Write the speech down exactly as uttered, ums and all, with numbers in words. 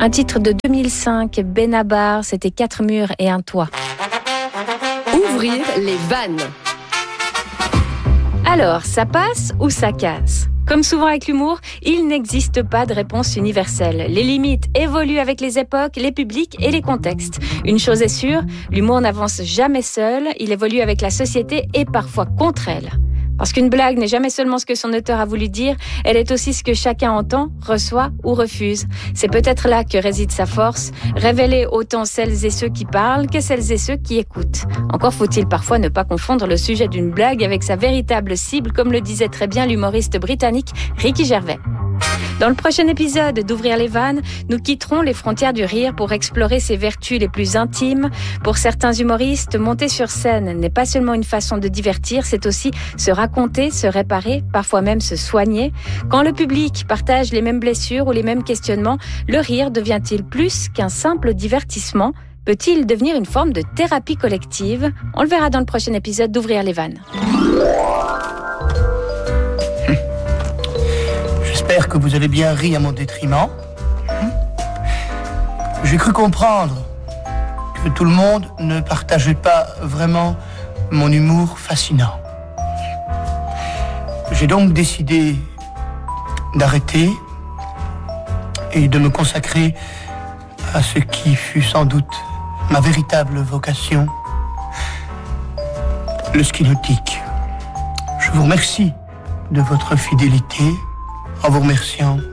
Un titre de deux mille cinq, Benabar, c'était Quatre murs et un toit. Ouvrir les vannes. Alors, ça passe ou ça casse ? Comme souvent avec l'humour, il n'existe pas de réponse universelle. Les limites évoluent avec les époques, les publics et les contextes. Une chose est sûre, l'humour n'avance jamais seul, il évolue avec la société et parfois contre elle. Parce qu'une blague n'est jamais seulement ce que son auteur a voulu dire, elle est aussi ce que chacun entend, reçoit ou refuse. C'est peut-être là que réside sa force, révéler autant celles et ceux qui parlent que celles et ceux qui écoutent. Encore faut-il parfois ne pas confondre le sujet d'une blague avec sa véritable cible, comme le disait très bien l'humoriste britannique Ricky Gervais. Dans le prochain épisode d'Ouvrir les vannes, nous quitterons les frontières du rire pour explorer ses vertus les plus intimes. Pour certains humoristes, monter sur scène n'est pas seulement une façon de divertir, c'est aussi se raconter, se réparer, parfois même se soigner. Quand le public partage les mêmes blessures ou les mêmes questionnements, le rire devient-il plus qu'un simple divertissement ? Peut-il devenir une forme de thérapie collective ? On le verra dans le prochain épisode d'Ouvrir les vannes. J'espère que vous avez bien ri à mon détriment. J'ai cru comprendre que tout le monde ne partageait pas vraiment mon humour fascinant. J'ai donc décidé d'arrêter et de me consacrer à ce qui fut sans doute ma véritable vocation, le ski nautique. Je vous remercie de votre fidélité. En vous remerciant,